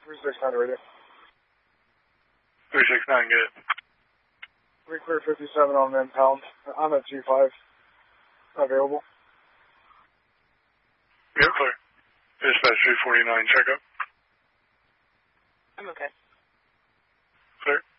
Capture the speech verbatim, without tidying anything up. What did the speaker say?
three six nine radio. three six nine, get it. We clear fifty-seven on the impound. I'm at two five. Available. You're clear. Dispatch three forty-nine, check up. I'm okay. Clear.